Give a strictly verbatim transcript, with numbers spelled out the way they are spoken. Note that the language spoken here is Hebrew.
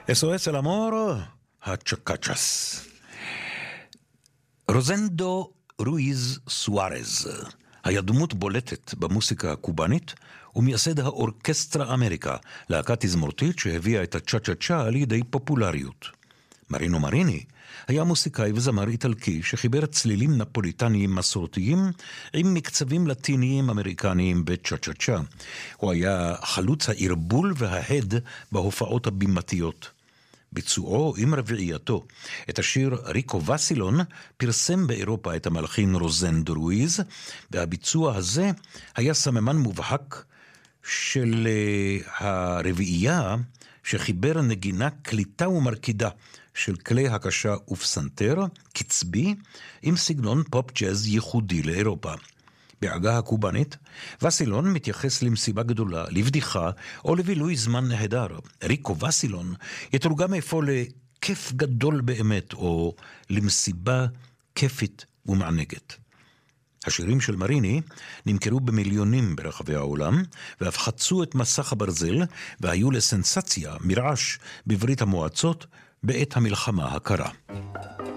אס או אס אל אמור, הצ'קצ'ס. רוזנדו רויז סוארז היה דמות בולטת במוסיקה הקובנית, ומייסד האורקסטרה אמריקה, להקה תזמורתית שהביאה את הצ'ה-צ'ה-צ'ה על ידי פופולריות. מרינו מריני היה מוסיקאי וזמר איטלקי שחיבר צלילים נפוליטניים מסורתיים עם מקצבים לטיניים אמריקניים בצ'ה-צ'ה-צ'ה. הוא היה חלוץ הערבול וההד בהופעות הבימתיות. ביצועו עם רביעייתו את השיר ריקו וסילון פרסם באירופה את המלחין רוזנדו רויז, והביצוע הזה היה סממן מובהק של הרביעייה שחיבר נגינה קליטה ומרקידה של כלי הקשה ופסנתר קצבי עם סגנון פופ ג'אז ייחודי לאירופה. בעגה הקובנית, וסילון מתייחס למסיבה גדולה, לבדיחה או לבילוי זמן נהדר. ריקו וסילון יתורגם איפה לכיף גדול באמת, או למסיבה כיפית ומענגת. השירים של מריני נמכרו במיליונים ברחבי העולם, ואף חצו את מסך הברזל, והיו לסנסציה, מרעש, בברית המועצות, בעת המלחמה הקרה.